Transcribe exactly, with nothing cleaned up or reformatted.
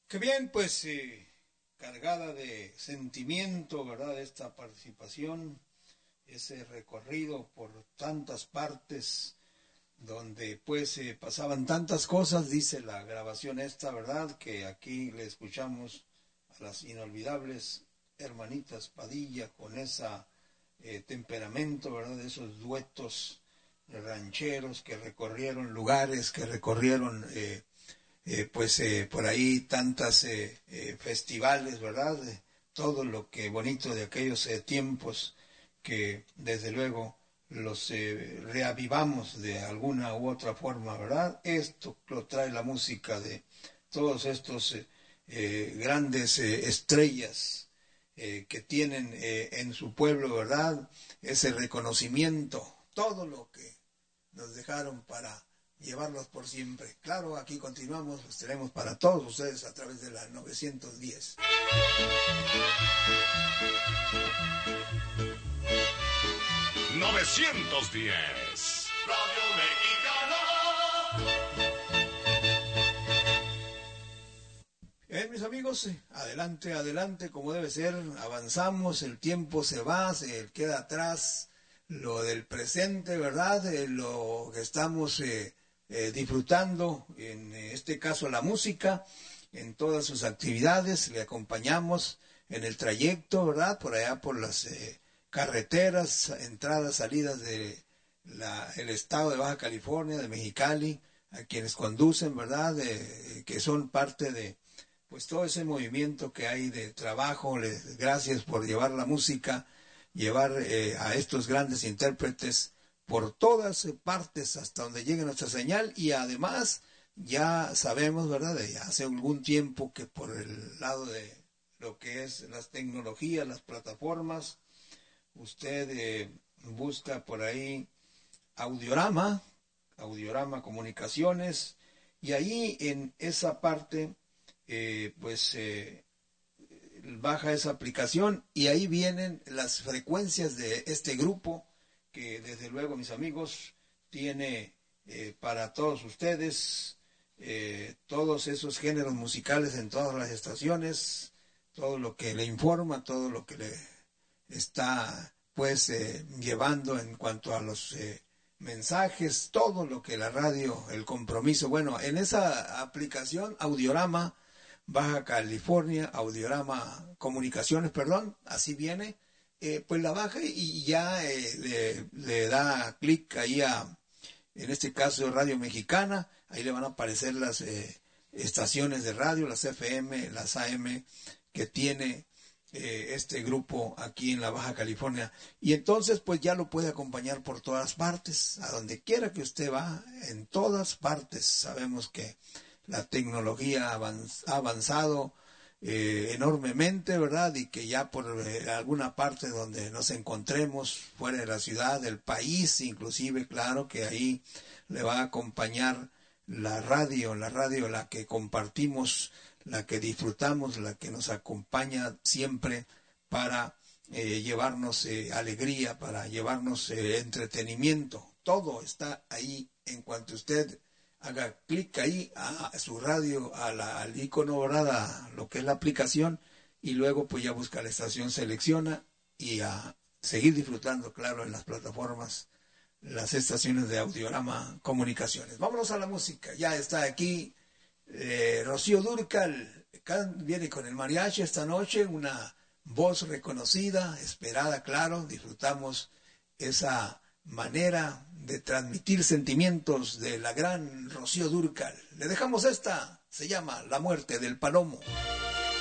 Qué bien, pues eh, cargada de sentimiento, ¿verdad? Esta participación, ese recorrido por tantas partes donde pues eh, pasaban tantas cosas, dice la grabación esta, ¿verdad? Que aquí le escuchamos a las inolvidables hermanitas Padilla con esa eh, temperamento, ¿verdad? De esos duetos rancheros que recorrieron lugares, que recorrieron eh, eh, pues eh, por ahí tantas eh, eh, festivales, ¿verdad? Eh, todo lo que bonito de aquellos eh, tiempos que desde luego los eh, reavivamos de alguna u otra forma, ¿verdad? Esto lo trae la música de todos estos eh, eh, grandes eh, estrellas eh, que tienen eh, en su pueblo, ¿verdad? Ese reconocimiento, todo lo que nos dejaron para llevarlos por siempre. Claro, aquí continuamos, los tenemos para todos ustedes a través de la novecientos diez. novecientos diez. Radio Mexicana. Eh, mis amigos, adelante, adelante, como debe ser, avanzamos, el tiempo se va, se queda atrás lo del presente, ¿verdad? Eh, lo que estamos eh, eh, disfrutando, en este caso la música, en todas sus actividades, le acompañamos en el trayecto, ¿verdad? Por allá por las eh, carreteras, entradas, salidas de la, el estado de Baja California, de Mexicali, a quienes conducen, ¿verdad? Eh, que son parte de pues todo ese movimiento que hay de trabajo. Les, gracias por llevar la música, llevar eh, a estos grandes intérpretes por todas partes hasta donde llegue nuestra señal. Y además ya sabemos, ¿verdad?, de hace algún tiempo que por el lado de lo que es las tecnologías, las plataformas, usted eh, busca por ahí Audiorama, Audiorama Comunicaciones, y ahí en esa parte Eh, pues eh, baja esa aplicación y ahí vienen las frecuencias de este grupo que desde luego, mis amigos, tiene eh, para todos ustedes eh, todos esos géneros musicales en todas las estaciones, todo lo que le informa, todo lo que le está pues eh, llevando en cuanto a los eh, mensajes, todo lo que la radio, el compromiso. Bueno, en esa aplicación Audiorama Baja California, Audiorama Comunicaciones, perdón, así viene, eh, pues la baja y ya eh, le, le da clic ahí a, en este caso, Radio Mexicana, ahí le van a aparecer las eh, estaciones de radio, las F M, las A M, que tiene eh, este grupo aquí en la Baja California. Y entonces, pues ya lo puede acompañar por todas partes, a donde quiera que usted va, en todas partes. Sabemos que la tecnología ha avanzado eh, enormemente, ¿verdad? Y que ya por eh, alguna parte donde nos encontremos, fuera de la ciudad, del país, inclusive, claro que ahí le va a acompañar la radio, la radio, la que compartimos, la que disfrutamos, la que nos acompaña siempre para eh, llevarnos eh, alegría, para llevarnos eh, entretenimiento. Todo está ahí en cuanto usted haga clic ahí a su radio, a la, al icono, ¿verdad?, a lo que es la aplicación, y luego pues ya busca la estación, selecciona y a seguir disfrutando, claro, en las plataformas, las estaciones de Audiorama Comunicaciones. Vámonos a la música, ya está aquí eh, Rocío Dúrcal, viene con el mariachi esta noche, una voz reconocida, esperada, claro, disfrutamos esa manera de transmitir sentimientos de la gran Rocío Dúrcal. Le dejamos esta, se llama La muerte del palomo.